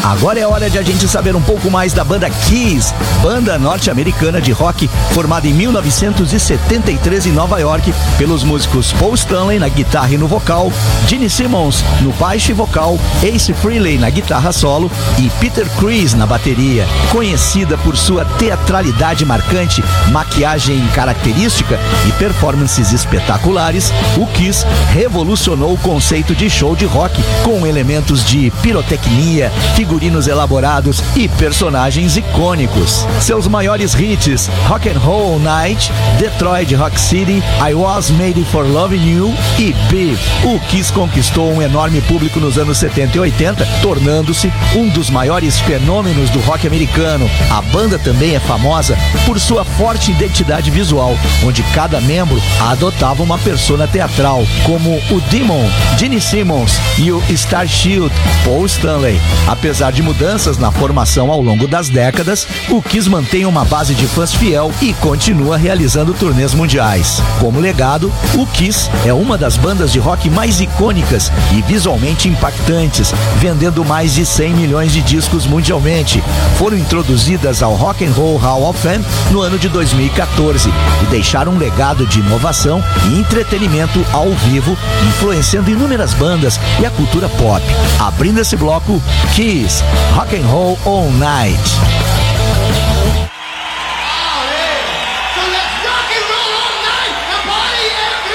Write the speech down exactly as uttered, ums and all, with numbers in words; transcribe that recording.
Agora é hora de a gente saber um pouco mais da banda Kiss, banda norte-americana de rock formada em mil novecentos e setenta e três em Nova York pelos músicos Paul Stanley na guitarra e no vocal, Gene Simmons no baixo e vocal, Ace Frehley na guitarra solo e Peter Criss na bateria. Conhecida por sua teatralidade marcante, maquiagem característica e performances espetaculares, o Kiss revolucionou o conceito de show de rock com elementos de pirotecnia, figurinos elaborados e personagens icônicos. Seus maiores hits, Rock and Roll Night, Detroit Rock City, I Was Made for Loving You e Beef. O Kiss conquistou um enorme público nos anos setenta e oitenta, tornando-se um dos maiores fenômenos do rock americano. A banda também é famosa por sua forte identidade visual, onde cada membro adotava uma persona teatral, como o Demon, Gene Simmons, e o Star Shield, Paul Stanley. Apesar de mudanças na formação ao longo das décadas, o Kiss mantém uma base de fãs fiel e continua realizando turnês mundiais. Como legado, o Kiss é uma das bandas de rock mais icônicas e visualmente impactantes, vendendo mais de cem milhões de discos mundialmente. Foram introduzidas ao Rock and Roll Hall of Fame no ano de dois mil e quatorze e deixaram um legado de inovação e entretenimento ao vivo, influenciando inúmeras bandas e a cultura pop. Abrindo esse bloco, Kiss, Rock and Roll All Night.